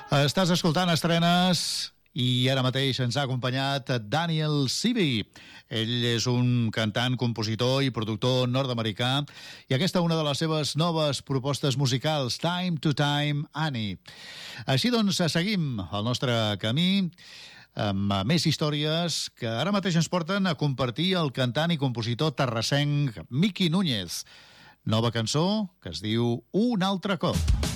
Estàs escoltant estrenes i ara mateix ens ha acompanyat Daniel Seavey. Ell és un cantant, compositor i productor nord-americà i aquesta una de les seves noves propostes musicals, Time to Time Annie. Així doncs, seguim el nostre camí amb més històries que ara mateix ens porten a compartir el cantant i compositor terrassenc Miki Núñez. Nova cançó que es diu Un altre cop.